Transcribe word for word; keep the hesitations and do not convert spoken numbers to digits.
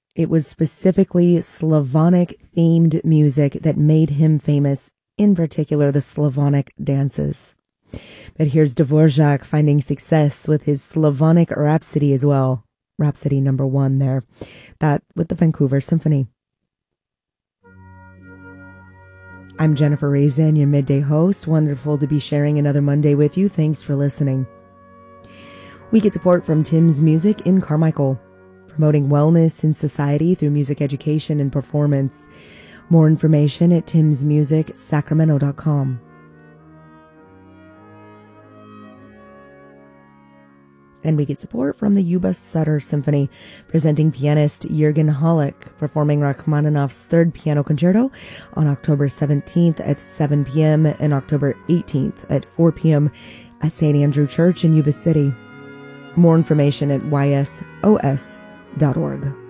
It was specifically Slavonic-themed music that made him famous, in particular the Slavonic dances. But here's Dvorak finding success with his Slavonic Rhapsody as well. Rhapsody number one there. That with the Vancouver Symphony. I'm Jennifer Raisin, your midday host. Wonderful to be sharing another Monday with you. Thanks for listening. We get support from Tim's Music in Carmichael, promoting wellness in society through music education and performance. More information at tims music sacramento dot com. And we get support from the Yuba Sutter Symphony, presenting pianist Jürgen Hollick, performing Rachmaninoff's Third Piano Concerto on October seventeenth at seven p.m. and October eighteenth at four p.m. at Saint Andrew Church in Yuba City. More information at y s o s dot org.